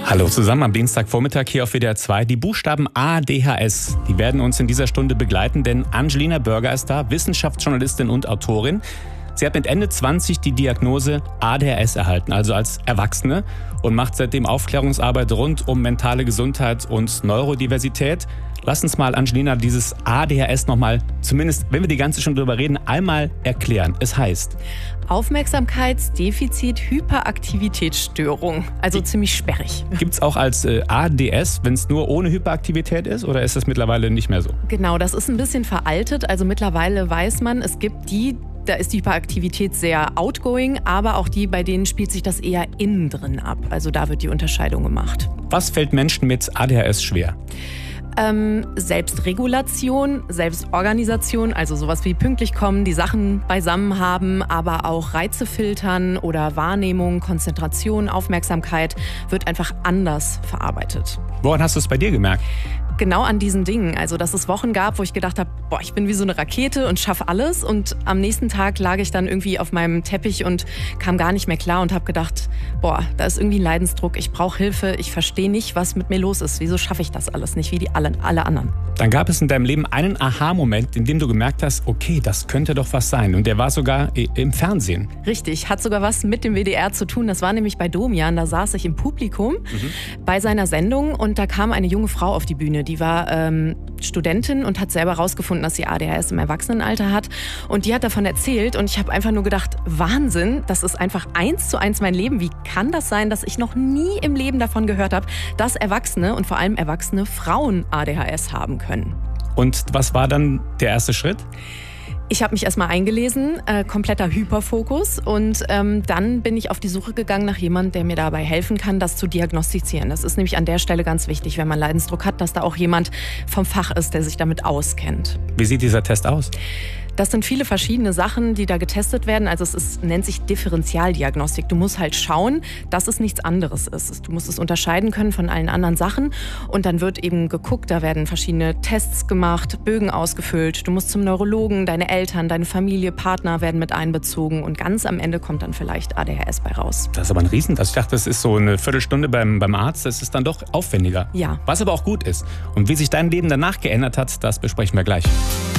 Hallo zusammen am Dienstagvormittag hier auf WDR 2. Die Buchstaben ADHS, die werden uns in dieser Stunde begleiten, denn Angelina Börger ist da, Wissenschaftsjournalistin und Autorin. Sie hat mit Ende 20 die Diagnose ADHS erhalten, also als Erwachsene, und macht seitdem Aufklärungsarbeit rund um mentale Gesundheit und Neurodiversität. Lass uns mal, Angelina, dieses ADHS nochmal, zumindest wenn wir die ganze schon drüber reden, einmal erklären. Es heißt Aufmerksamkeitsdefizit-Hyperaktivitätsstörung. Also ziemlich sperrig. Gibt es auch als ADS, wenn es nur ohne Hyperaktivität ist, oder ist das mittlerweile nicht mehr so? Genau, das ist ein bisschen veraltet. Also mittlerweile weiß man, es gibt da ist die Hyperaktivität sehr outgoing, aber auch die, bei denen spielt sich das eher innen drin ab. Also da wird die Unterscheidung gemacht. Was fällt Menschen mit ADHS schwer? Selbstregulation, Selbstorganisation, also sowas wie pünktlich kommen, die Sachen beisammen haben, aber auch Reize filtern oder Wahrnehmung, Konzentration, Aufmerksamkeit wird einfach anders verarbeitet. Woran hast du es bei dir gemerkt? Genau an diesen Dingen. Also, dass es Wochen gab, wo ich gedacht habe, ich bin wie so eine Rakete und schaffe alles. Und am nächsten Tag lag ich dann irgendwie auf meinem Teppich und kam gar nicht mehr klar und habe gedacht, da ist irgendwie ein Leidensdruck, ich brauche Hilfe, ich verstehe nicht, was mit mir los ist. Wieso schaffe ich das alles nicht, wie alle anderen? Dann gab es in deinem Leben einen Aha-Moment, in dem du gemerkt hast, okay, das könnte doch was sein. Und der war sogar im Fernsehen. Richtig, hat sogar was mit dem WDR zu tun. Das war nämlich bei Domian, da saß ich im Publikum bei seiner Sendung und da kam eine junge Frau auf die Bühne. Die war Studentin und hat selber rausgefunden, dass sie ADHS im Erwachsenenalter hat. Und die hat davon erzählt und ich habe einfach nur gedacht, Wahnsinn, das ist einfach 1:1 mein Leben. Wie kann das sein, dass ich noch nie im Leben davon gehört habe, dass Erwachsene und vor allem erwachsene Frauen ADHS haben können? Und was war dann der erste Schritt? Ich habe mich erstmal eingelesen, kompletter Hyperfokus, und dann bin ich auf die Suche gegangen nach jemandem, der mir dabei helfen kann, das zu diagnostizieren. Das ist nämlich an der Stelle ganz wichtig, wenn man Leidensdruck hat, dass da auch jemand vom Fach ist, der sich damit auskennt. Wie sieht dieser Test aus? Das sind viele verschiedene Sachen, die da getestet werden. Also nennt sich Differentialdiagnostik. Du musst halt schauen, dass es nichts anderes ist. Du musst es unterscheiden können von allen anderen Sachen. Und dann wird eben geguckt, da werden verschiedene Tests gemacht, Bögen ausgefüllt. Du musst zum Neurologen, deine Eltern, deine Familie, Partner werden mit einbezogen. Und ganz am Ende kommt dann vielleicht ADHS bei raus. Das ist aber ein Riesentest. Ich dachte, das ist so eine Viertelstunde beim Arzt. Das ist dann doch aufwendiger. Ja. Was aber auch gut ist. Und wie sich dein Leben danach geändert hat, das besprechen wir gleich.